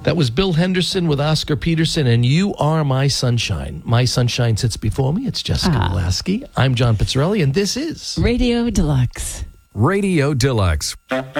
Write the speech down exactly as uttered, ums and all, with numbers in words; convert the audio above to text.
That was Bill Henderson with Oscar Peterson, and You Are My Sunshine. My sunshine sits before me. It's Jessica Ah. Lasky. I'm John Pizzarelli, and this is Radio Deluxe. Radio Deluxe.